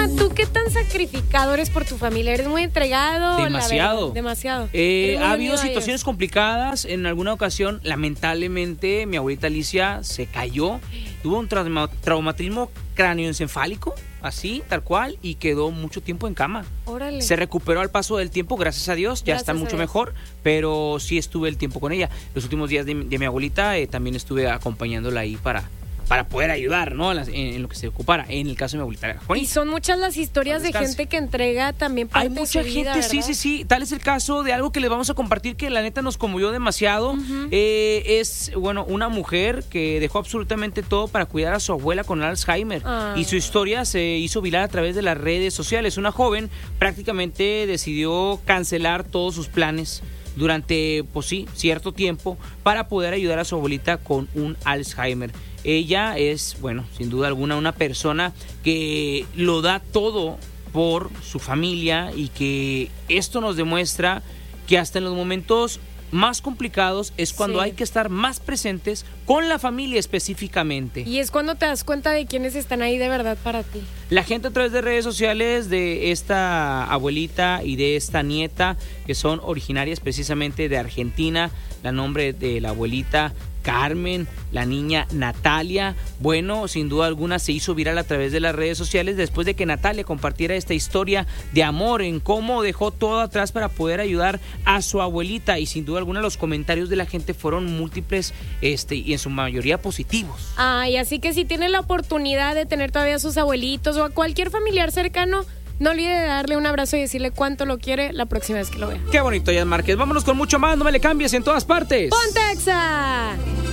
¿tú qué tan sacrificado eres por tu familia? ¿Eres muy entregado? Demasiado. Demasiado. Ha habido situaciones complicadas. En alguna ocasión, lamentablemente, mi abuelita Alicia se cayó. Tuvo un traumatismo cráneoencefálico, así, tal cual, y quedó mucho tiempo en cama. Órale. Se recuperó al paso del tiempo, gracias a Dios, ya está mucho mejor, pero sí estuve el tiempo con ella. Los últimos días de mi abuelita también estuve acompañándola ahí para poder ayudar, ¿no? En lo que se ocupara, en el caso de mi abuelita. Y son muchas las historias de gente que entrega también parte Hay mucha de su vida, gente, sí. Tal es el caso de algo que les vamos a compartir que la neta nos conmovió demasiado. Es, una mujer que dejó absolutamente todo para cuidar a su abuela con Alzheimer. Y su historia se hizo viral a través de las redes sociales. Una joven prácticamente decidió cancelar todos sus planes durante, cierto tiempo para poder ayudar a su abuelita con un Alzheimer. Ella es, sin duda alguna, una persona que lo da todo por su familia y que esto nos demuestra que hasta en los momentos más complicados es cuando hay que estar más presentes con la familia específicamente. Y es cuando te das cuenta de quiénes están ahí de verdad para ti. La gente a través de redes sociales de esta abuelita y de esta nieta, que son originarias precisamente de Argentina, la nombre de la abuelita Carmen, la niña Natalia, sin duda alguna se hizo viral a través de las redes sociales después de que Natalia compartiera esta historia de amor, en cómo dejó todo atrás para poder ayudar a su abuelita, y sin duda alguna los comentarios de la gente fueron múltiples y en su mayoría positivos. Ay, así que si tienen la oportunidad de tener todavía a sus abuelitos o a cualquier familiar cercano, no olvide darle un abrazo y decirle cuánto lo quiere la próxima vez que lo vea. Qué bonito, Jan Márquez. Vámonos con mucho más, no me le cambies en todas partes. ¡Ponte Exa!